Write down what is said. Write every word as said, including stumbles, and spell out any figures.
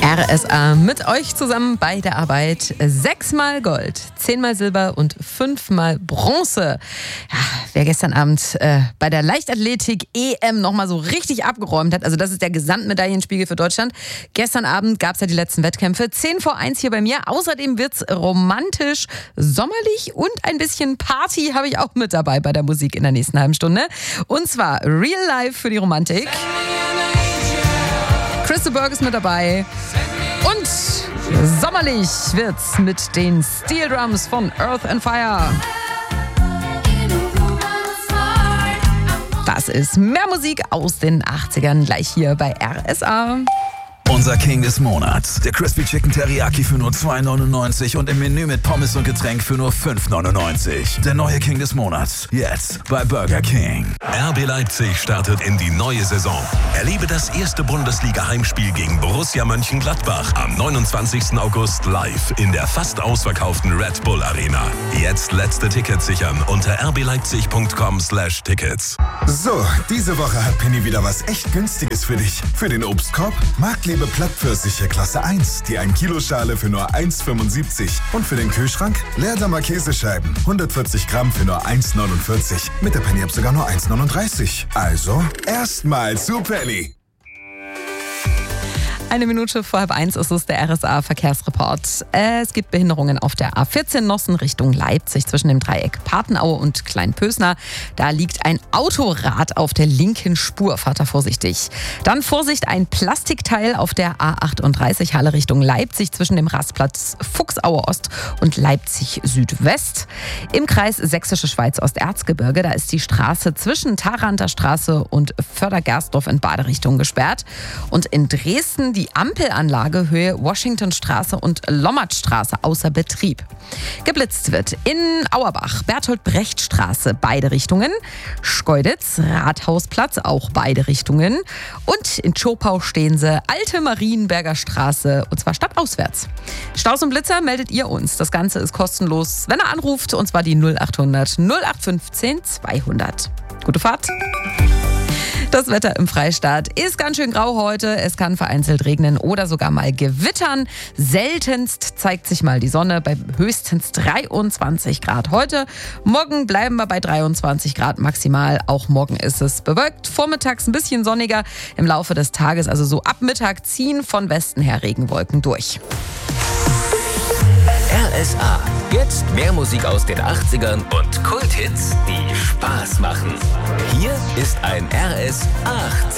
R S A mit euch zusammen bei der Arbeit. Sechsmal Gold, zehnmal Silber und fünfmal Bronze. Ja, wer gestern Abend äh, bei der Leichtathletik-E M nochmal so richtig abgeräumt hat, also das ist der Gesamtmedaillenspiegel für Deutschland. Gestern Abend gab es ja die letzten Wettkämpfe. zehn vor eins hier bei mir. Außerdem wird's romantisch, sommerlich und ein bisschen Party habe ich auch mit dabei bei der Musik in der nächsten halben Stunde. Und zwar Real Life für die Romantik. Crystal Burke ist mit dabei. Und sommerlich wird's mit den Steel Drums von Earth and Fire. Das ist mehr Musik aus den achtzigern gleich hier bei R S A. Unser King des Monats. Der Crispy Chicken Teriyaki für nur zwei neunundneunzig und im Menü mit Pommes und Getränk für nur fünf neunundneunzig. Der neue King des Monats. Jetzt bei Burger King. R B Leipzig startet in die neue Saison. Erlebe das erste Bundesliga-Heimspiel gegen Borussia Mönchengladbach am neunundzwanzigsten August live in der fast ausverkauften Red Bull Arena. Jetzt letzte Tickets sichern unter r b leipzig punkt com slash tickets. So, diese Woche hat Penny wieder was echt Günstiges für dich. Für den Obstkorb Marktliebe Plattpfirsiche Klasse eins, die ein Kilo Schale für nur eins fünfundsiebzig. Und für den Kühlschrank Leerdammer Käsescheiben, hundertvierzig Gramm für nur eins neunundvierzig. Mit der Penny-App sogar nur eins neununddreißig. Also erstmal zu Penny. Eine Minute vor halb eins ist es der R S A-Verkehrsreport. Es gibt Behinderungen auf der A vierzehn Nossen Richtung Leipzig zwischen dem Dreieck Papenaue und Kleinpösner. Da liegt ein Autorad auf der linken Spur. Fahrt da vorsichtig. Dann Vorsicht, ein Plastikteil auf der A achtunddreißig Halle Richtung Leipzig zwischen dem Rastplatz Fuchsaue Ost und Leipzig Südwest. Im Kreis Sächsische Schweiz Osterzgebirge, da ist die Straße zwischen Tharanter Straße und Fördergersdorf in Baderichtung gesperrt. Und in Dresden die Die Ampelanlage Höhe Washingtonstraße und Lommertstraße außer Betrieb. Geblitzt wird in Auerbach, Bertolt-Brecht-Straße, beide Richtungen. Schkeuditz, Rathausplatz, auch beide Richtungen. Und in Tschopau stehen sie, Alte Marienberger Straße, und zwar stadtauswärts. Staus und Blitzer meldet ihr uns. Das Ganze ist kostenlos, wenn ihr anruft, und zwar die null achthundert null acht fünfzehn zweihundert. Gute Fahrt! Das Wetter im Freistaat ist ganz schön grau heute. Es kann vereinzelt regnen oder sogar mal gewittern. Seltenst zeigt sich mal die Sonne bei höchstens dreiundzwanzig Grad heute. Morgen bleiben wir bei dreiundzwanzig Grad maximal. Auch morgen ist es bewölkt. Vormittags ein bisschen sonniger. Im Laufe des Tages, also so ab Mittag, ziehen von Westen her Regenwolken durch. R S A. Jetzt mehr Musik aus den achtzigern und Kulthits, die Spaß machen. Hier ist ein R S achtzig.